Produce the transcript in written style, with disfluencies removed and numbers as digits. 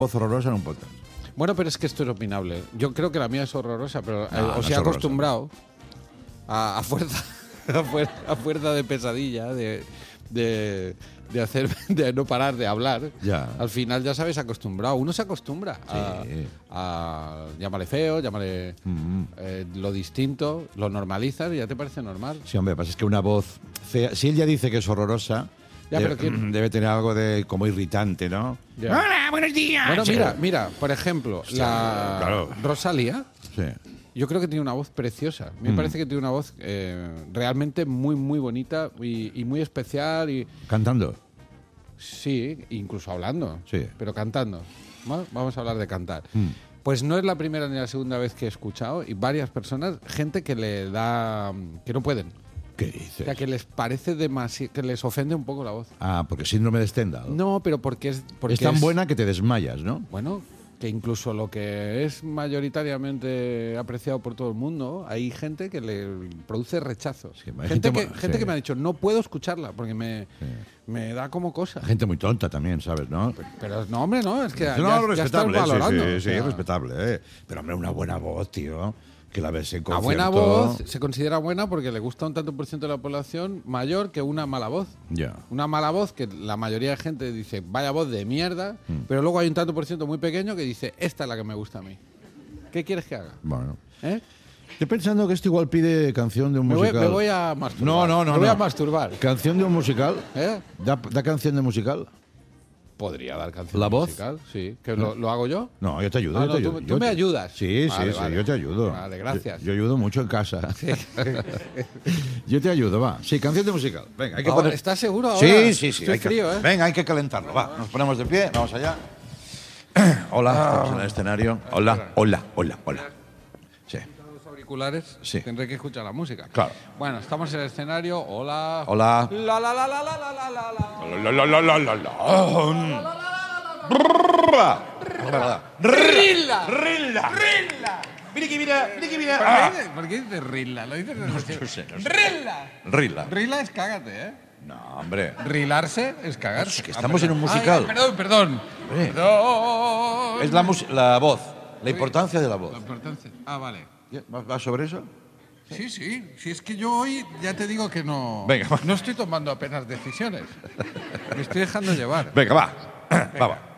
voz horrorosa en un podcast. Bueno, pero es que esto es opinable. Yo creo que la mía es horrorosa, pero No, os no he es acostumbrado a fuerza, a fuerza de pesadilla, de hacer, de no parar de hablar. Ya. Al final ya sabes acostumbrado. Uno se acostumbra Sí. a llámale feo, llámale lo distinto, lo normalizas y ya te parece normal. Sí, hombre, pasa es que una voz fea. Si él ya dice que es horrorosa, Ya, pero ¿quién? debe tener algo de como irritante, ¿no? Ya. Hola, buenos días. Bueno, mira, por ejemplo, la claro. Rosalía. Sí. Yo creo que tiene una voz preciosa. Me parece que tiene una voz realmente muy, muy bonita y muy especial. Y Cantando. sí, incluso hablando. Sí. Pero cantando. ¿No? Vamos a hablar de cantar. Pues no es la primera ni la segunda vez que he escuchado y varias personas, gente que le da... que no pueden. ¿Qué O dices? sea, que les parece demasiado... que les ofende un poco la voz. Ah, porque síndrome de Stendhal. No, pero porque es... Porque es tan buena que te desmayas, ¿no? Bueno, que incluso lo que es mayoritariamente apreciado por todo el mundo, hay gente que le produce rechazo. Sí, hay gente gente que sí. me ha dicho, no puedo escucharla porque me da como cosa. Gente muy tonta también, ¿sabes, no? Pero no, hombre, no, es que ya, No, ya estás respetable, valorando. sí, o sí, sea, respetable, ¿eh? Pero, hombre, una buena voz, tío, que la ves en una concierto. buena voz se considera buena porque le gusta un tanto por ciento de la población mayor que una mala voz. Ya. Una mala voz que la mayoría de gente dice, vaya voz de mierda, pero luego hay un tanto por ciento muy pequeño que dice, esta es la que me gusta a mí. ¿Qué quieres que haga? Bueno. ¿Eh? Estoy pensando que esto igual pide canción de un Me voy, musical. me voy a masturbar. No. Me voy a masturbar. ¿Canción de un musical? ¿Eh? ¿Da canción de musical? Podría dar canción ¿La voz? musical, sí. ¿Que lo hago yo? No, yo te ayudo. Ah, yo no, te ayudo. tú me ayudas. Sí, Vale, sí, vale. yo te ayudo. Vale, gracias. Yo ayudo mucho en casa. Yo te ayudo, va. Sí, canción de musical. Venga, hay que Ahora, poner... ¿estás seguro ahora? Sí. Estoy hay que- frío, ¿eh? Venga, hay que calentarlo. Va, nos ponemos de pie, vamos allá. Hola, estamos en el escenario. Hola. Sí. Los auriculares, Sí. tendré que escuchar la música. Claro. Bueno, estamos en el escenario. Hola. Hola. La la la la la la la la. Rilla. ¿Por qué dices Rilla? Lo dices No sé. Rilla. Rilla. Rilla es cágate, ¿eh? No, hombre. Rilarse es cagarse. Es que estamos en un musical. Perdón. Hombre. Perdón. Es la voz, la importancia de la voz. La importancia. Ah, vale. ¿Va sobre eso? Sí. Si es que yo hoy ya te digo que no. Venga, va. No estoy tomando apenas decisiones. Me estoy dejando llevar. Venga, va. Va.